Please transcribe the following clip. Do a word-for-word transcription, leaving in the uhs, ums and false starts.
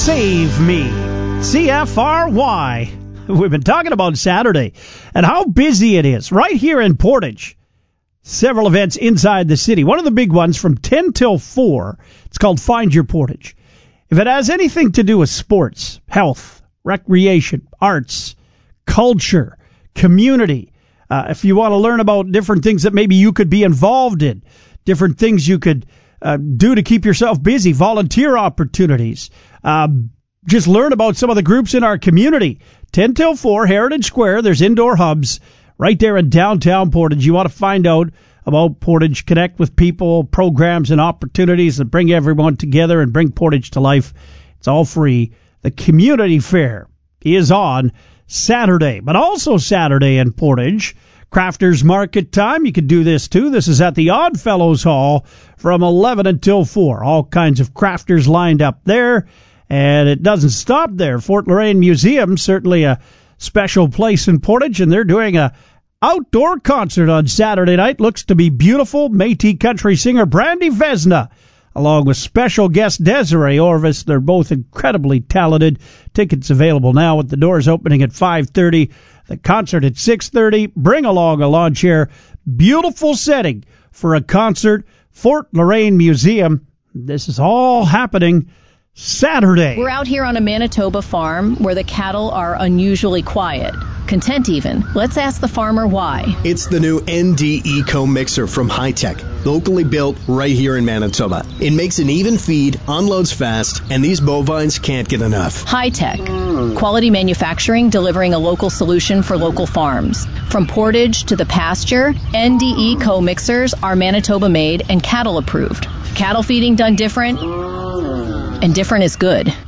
Save Me, C F R Y. We've been talking about Saturday and how busy it is right here in Portage. Several events inside the city. One of the big ones from ten till four. It's called Find Your Portage. If it has anything to do with sports, health, recreation, arts, culture, community, uh, if you want to learn about different things that maybe you could be involved in, different things you could uh, do to keep yourself busy, volunteer opportunities, uh, just learn about some of the groups in our community. ten till four, Heritage Square. There's indoor hubs right there in downtown Portage. You want to find out about Portage, connect with people, programs, and opportunities that bring everyone together and bring Portage to life. It's all free. The community fair is on Saturday, but also Saturday in Portage. Crafters Market time. You could do this too. This is at the Oddfellows Hall from eleven until four. All kinds of crafters lined up there. And it doesn't stop there. Fort Loraine Museum, certainly a special place in Portage, and they're doing a outdoor concert on Saturday night. Looks to be beautiful. Métis country singer Brandy Vesna, along with special guest Desiree Orvis. They're both incredibly talented. Tickets available now with the doors opening at five thirty. The concert at six thirty. Bring along a lawn chair. Beautiful setting for a concert. Fort Loraine Museum. This is all happening Saturday. We're out here on a Manitoba farm where the cattle are unusually quiet, content even. Let's ask the farmer why. It's the new N D Eco Mixer from Hi-Tech, locally built right here in Manitoba. It makes an even feed, unloads fast, and these bovines can't get enough. Hi-Tech, quality manufacturing delivering a local solution for local farms. From Portage to the pasture, N D Eco Mixers are Manitoba made and cattle approved. Cattle feeding done different, and different is good.